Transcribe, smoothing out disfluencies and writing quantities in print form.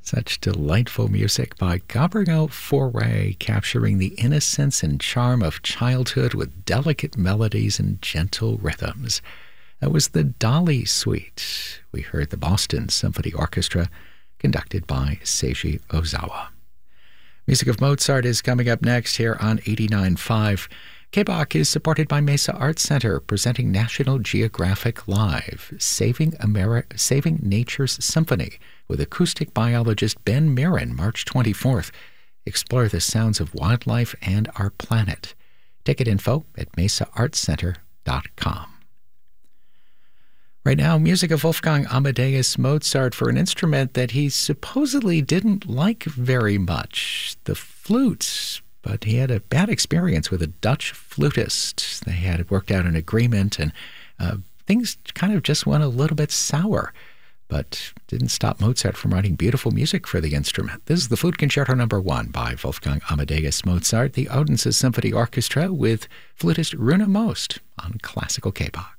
Such delightful music by Gabriel Fauré, capturing the innocence and charm of childhood with delicate melodies and gentle rhythms. That was the Dali Suite. We heard the Boston Symphony Orchestra, conducted by Seiji Ozawa. Music of Mozart is coming up next here on 89.5. KBOC is supported by Mesa Arts Center, presenting National Geographic Live, Saving Nature's Symphony, with acoustic biologist Ben Mirren, March 24th. Explore the sounds of wildlife and our planet. Ticket info at mesaartscenter.com. Right now, music of Wolfgang Amadeus Mozart for an instrument that he supposedly didn't like very much, the flute. But he had a bad experience with a Dutch flutist. They had worked out an agreement, and things kind of just went a little bit sour. But didn't stop Mozart from writing beautiful music for the instrument. This is the Flute Concerto No. 1 by Wolfgang Amadeus Mozart, the Odense Symphony Orchestra with flutist Rune Most on Classical KBOC.